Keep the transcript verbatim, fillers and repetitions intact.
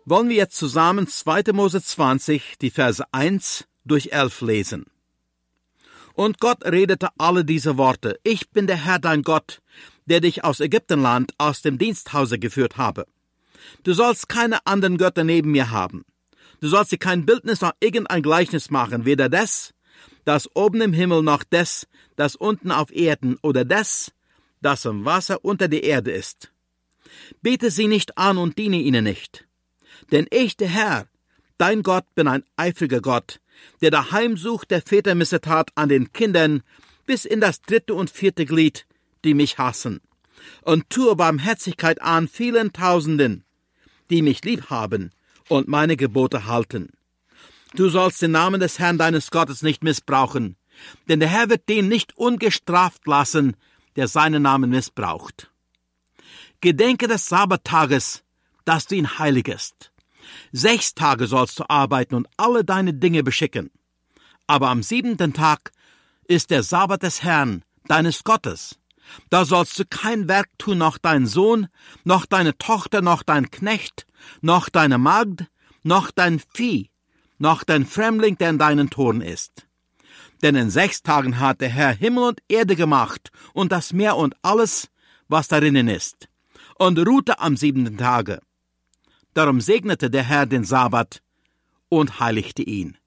wollen wir jetzt zusammen zweiter Mose zwanzig, die Verse eins durch elf lesen. Und Gott redete alle diese Worte: Ich bin der Herr dein Gott, der dich aus Ägyptenland, aus dem Diensthause geführt habe. Du sollst keine anderen Götter neben mir haben. Du sollst dir kein Bildnis noch irgendein Gleichnis machen, weder des, das oben im Himmel, noch des, das unten auf Erden, oder des, das im Wasser unter der Erde ist. Bete sie nicht an und diene ihnen nicht. Denn ich, der Herr, dein Gott, bin ein eifriger Gott, der daheim sucht der Väter Missetat an den Kindern bis in das dritte und vierte Glied, die mich hassen, und tue Barmherzigkeit an vielen Tausenden, die mich lieb haben und meine Gebote halten. Du sollst den Namen des Herrn deines Gottes nicht missbrauchen, denn der Herr wird den nicht ungestraft lassen, der seinen Namen missbraucht. Gedenke des Sabbattages, dass du ihn heiligest. Sechs Tage sollst du arbeiten und alle deine Dinge beschicken. Aber am siebenten Tag ist der Sabbat des Herrn, deines Gottes. Da sollst du kein Werk tun, noch dein Sohn, noch deine Tochter, noch dein Knecht, noch deine Magd, noch dein Vieh, noch dein Fremdling, der in deinen Toren ist. Denn in sechs Tagen hat der Herr Himmel und Erde gemacht und das Meer und alles, was darinnen ist, und ruhte am siebenten Tage. Darum segnete der Herr den Sabbat und heiligte ihn.